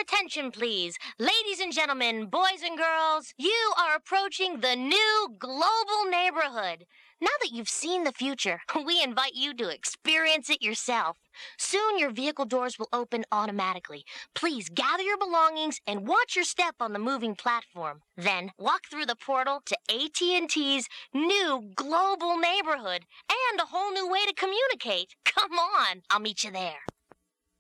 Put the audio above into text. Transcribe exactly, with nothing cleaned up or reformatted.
attention, please. Ladies and gentlemen, boys and girls, you are approaching the new global neighborhood. Now that you've seen the future, we invite you to experience it yourself. Soon your vehicle doors will open automatically. Please gather your belongings and watch your step on the moving platform. Then walk through the portal to A T and T's new global neighborhood and a whole new way to communicate. Come on, I'll meet you there.